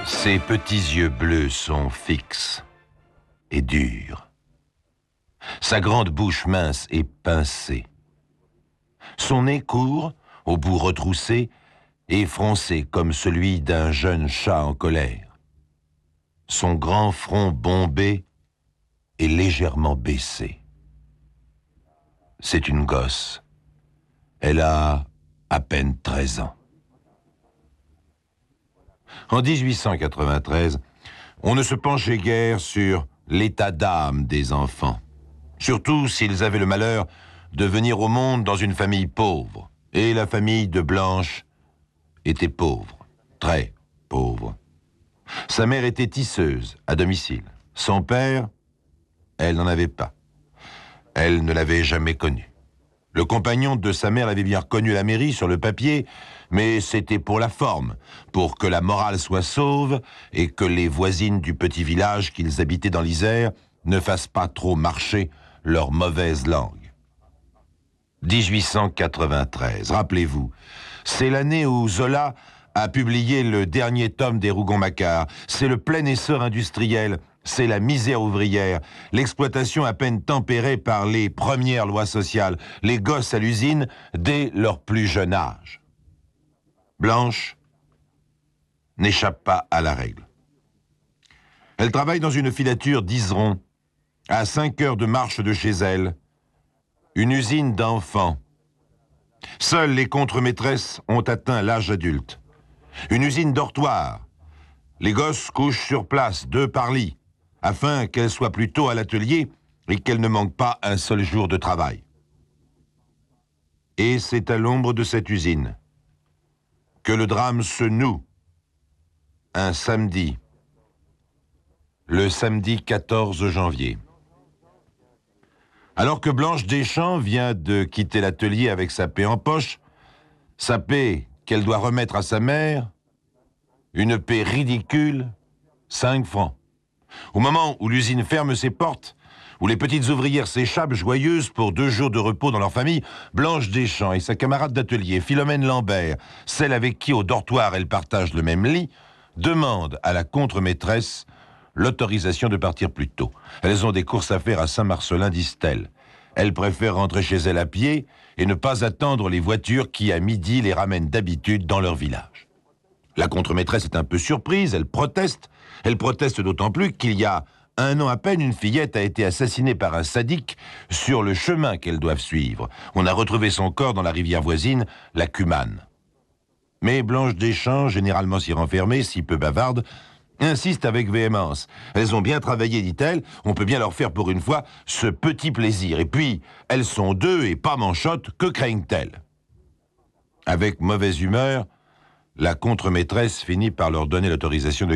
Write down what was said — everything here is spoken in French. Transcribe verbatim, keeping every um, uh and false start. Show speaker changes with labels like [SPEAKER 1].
[SPEAKER 1] Ses petits yeux bleus sont fixes et durs. Sa grande bouche mince est pincée. Son nez court, au bout retroussé, et froncé comme celui d'un jeune chat en colère. Son grand front bombé est légèrement baissé. C'est une gosse. Elle a à peine treize ans. En dix-huit cent quatre-vingt-treize, on ne se penchait guère sur l'état d'âme des enfants, surtout s'ils avaient le malheur de venir au monde dans une famille pauvre. Et la famille de Blanche était pauvre, très pauvre. Sa mère était tisseuse à domicile. Son père, elle n'en avait pas. Elle ne l'avait jamais connu. Le compagnon de sa mère l'avait bien reconnu à la mairie sur le papier, mais c'était pour la forme, pour que la morale soit sauve et que les voisines du petit village qu'ils habitaient dans l'Isère ne fassent pas trop marcher leur mauvaise langue. dix-huit cent quatre-vingt-treize, rappelez-vous, c'est l'année où Zola a publié le dernier tome des Rougon-Macquart. C'est le plein essor industriel, c'est la misère ouvrière, l'exploitation à peine tempérée par les premières lois sociales, les gosses à l'usine dès leur plus jeune âge. Blanche n'échappe pas à la règle. Elle travaille dans une filature d'Iseron, à cinq heures de marche de chez elle, une usine d'enfants. Seules les contremaîtresses ont atteint l'âge adulte. Une usine dortoir. Les gosses couchent sur place, deux par lit, afin qu'elles soient plus tôt à l'atelier et qu'elles ne manquent pas un seul jour de travail. Et c'est à l'ombre de cette usine que le drame se noue un samedi, le samedi quatorze janvier. Alors que Blanche Deschamps vient de quitter l'atelier avec sa paie en poche, sa paie qu'elle doit remettre à sa mère, une paie ridicule, cinq francs. Au moment où l'usine ferme ses portes, où les petites ouvrières s'échappent joyeuses pour deux jours de repos dans leur famille, Blanche Deschamps et sa camarade d'atelier, Philomène Lambert, celle avec qui au dortoir elle partage le même lit, demandent à la contremaîtresse l'autorisation de partir plus tôt. Elles ont des courses à faire à Saint-Marcellin, disent-elles. Elles préfèrent rentrer chez elles à pied et ne pas attendre les voitures qui, à midi, les ramènent d'habitude dans leur village. La contremaîtresse est un peu surprise, elle proteste. Elle proteste d'autant plus qu'il y a un an à peine, une fillette a été assassinée par un sadique sur le chemin qu'elles doivent suivre. On a retrouvé son corps dans la rivière voisine, la Cumane. Mais Blanche Deschamps, généralement si renfermée, si peu bavarde, insiste avec véhémence. Elles ont bien travaillé, dit-elle, on peut bien leur faire pour une fois ce petit plaisir. Et puis, elles sont deux et pas manchottes, que craignent-elles? Avec mauvaise humeur, la contremaîtresse finit par leur donner l'autorisation de